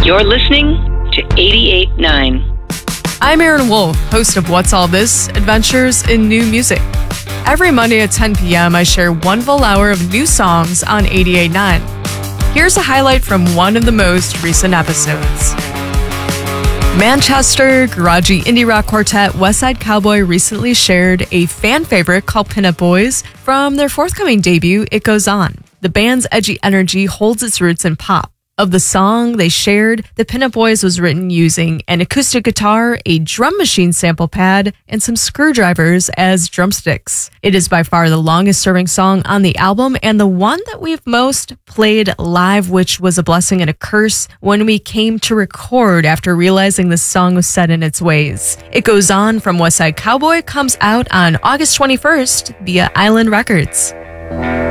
You're listening to 88.9. I'm Aaron Wolf, host of What's All This? Adventures in New Music. Every Monday at 10 p.m., I share one full hour of new songs on 88.9. Here's a highlight from one of the most recent episodes. Manchester garagey indie rock quartet West Side Cowboy recently shared a fan favorite called Pin Up Boys from their forthcoming debut, It Goes On. The band's edgy energy holds its roots in pop. Of the song they shared, the Pin Up Boys was written using an acoustic guitar, a drum machine sample pad, and some screwdrivers as drumsticks. It is by far the longest serving song on the album and the one that we've most played live, which was a blessing and a curse when we came to record after realizing the song was set in its ways. It Goes On from West Side Cowboy comes out on August 21st via Island Records.